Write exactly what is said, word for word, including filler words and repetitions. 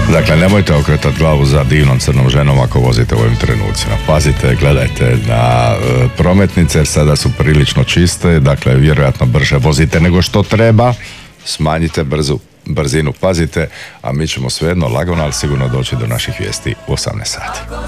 Dakle, nemojte okretati glavu za divnom crnom ženom ako vozite u ovim trenucima. Pazite, gledajte na e, prometnice, jer sada su prilično čiste, dakle, vjerojatno brže vozite nego što treba, smanjite brzu, brzinu, pazite, a mi ćemo svejedno lagano, ali sigurno doći do naših vijesti u osamnaest sati.